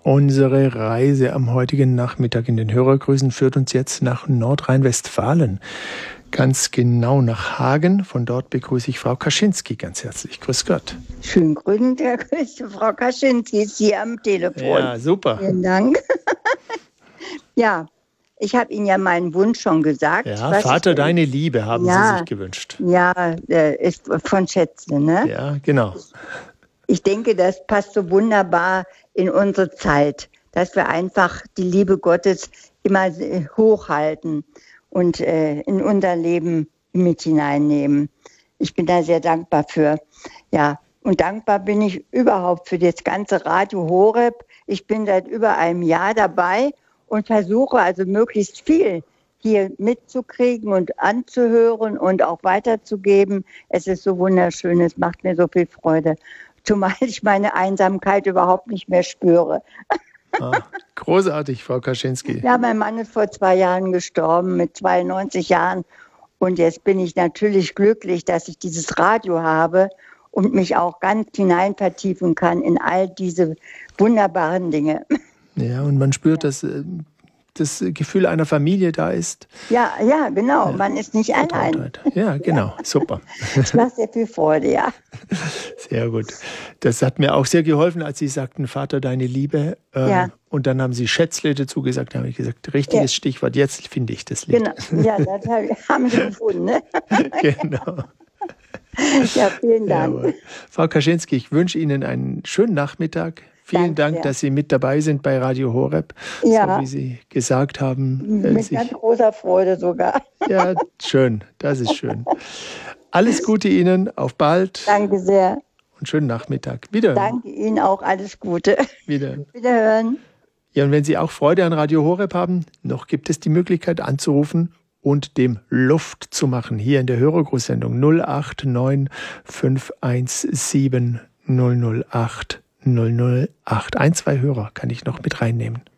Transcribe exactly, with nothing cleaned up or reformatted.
Unsere Reise am heutigen Nachmittag in den Hörergrüßen führt uns jetzt nach Nordrhein-Westfalen. Ganz genau nach Hagen. Von dort begrüße ich Frau Kaczynski ganz herzlich. Grüß Gott. Schönen guten Tag, Frau Kaczynski ist hier am Telefon. Ja, super. Vielen Dank. Ja, ich habe Ihnen ja meinen Wunsch schon gesagt. Ja, Vater, ich, deine Liebe haben ja, Sie sich gewünscht. Ja, ist von Schätzle, ne? Ja, genau. Ich denke, das passt so wunderbar in unsere Zeit, dass wir einfach die Liebe Gottes immer hochhalten und äh, in unser Leben mit hineinnehmen. Ich bin da sehr dankbar für. Ja, und dankbar bin ich überhaupt für das ganze Radio Horeb. Ich bin seit über einem Jahr dabei und versuche also möglichst viel hier mitzukriegen und anzuhören und auch weiterzugeben. Es ist so wunderschön, es macht mir so viel Freude. Zumal ich meine Einsamkeit überhaupt nicht mehr spüre. Ah, großartig, Frau Kaczynski. Ja, mein Mann ist vor zwei Jahren gestorben, mit zweiundneunzig Jahren. Und jetzt bin ich natürlich glücklich, dass ich dieses Radio habe und mich auch ganz hinein vertiefen kann in all diese wunderbaren Dinge. Ja, und man spürt, ja, dass das Gefühl einer Familie da ist. Ja, ja, genau. Ja. Man ist nicht allein. Ja, genau. Super. Das macht sehr viel Freude, ja. Sehr gut. Das hat mir auch sehr geholfen, als Sie sagten, Vater, deine Liebe. Äh, ja. Und dann haben Sie Schätzle dazu gesagt. Da habe ich gesagt, richtiges ja. Stichwort. Jetzt finde ich das Lied. Genau. Ja, das haben Sie gefunden. Ne? Genau. Ja, vielen Dank. Jawohl. Frau Kaczynski, ich wünsche Ihnen einen schönen Nachmittag. Vielen Dank, Dank dass Sie mit dabei sind bei Radio Horeb, ja, so wie Sie gesagt haben. Mit sich, ganz großer Freude sogar. Ja, schön, das ist schön. Alles Gute Ihnen, auf bald. Danke sehr. Und schönen Nachmittag. Wiederhören. Danke Ihnen auch, alles Gute. Wiederhören. Wiederhören. Ja, und wenn Sie auch Freude an Radio Horeb haben, noch gibt es die Möglichkeit anzurufen und dem Luft zu machen. Hier in der Hörergrußsendung null acht neun fünf eins sieben null null acht null null acht. Ein, zwei Hörer kann ich noch mit reinnehmen.